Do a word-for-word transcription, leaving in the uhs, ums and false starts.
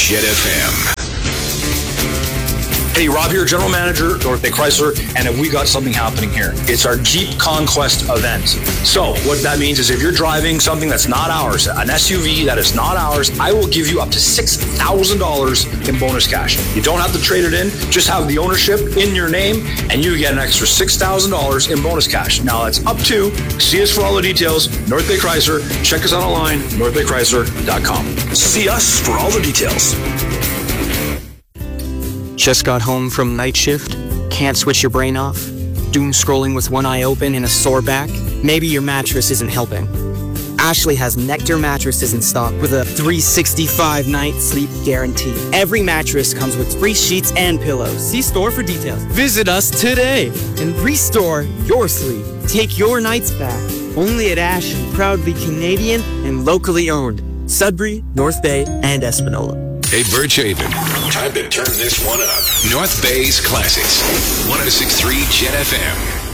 Jet F M. Hey, Rob here, General Manager, North Bay Chrysler, and we got something happening here. It's our Jeep Conquest event. So what that means is if you're driving something that's not ours, an S U V that is not ours, I will give you up to six thousand dollars in bonus cash. You don't have to trade it in, just have the ownership in your name, and you get an extra six thousand dollars in bonus cash. Now, that's up to, see us for all the details, North Bay Chrysler. Check us out online, north bay chrysler dot com. See us for all the details. Just got home from night shift? Can't switch your brain off? Doom scrolling with one eye open and a sore back? Maybe your mattress isn't helping. Ashley has Nectar mattresses in stock with a three sixty-five night sleep guarantee. Every mattress comes with free sheets and pillows. See store for details. Visit us today and restore your sleep. Take your nights back. Only at Ashley. Proudly Canadian and locally owned. Sudbury, North Bay, and Espanola. Hey, Birch-Haven, time to turn this one up. North Bay's Classics, one oh six point three Jet F M.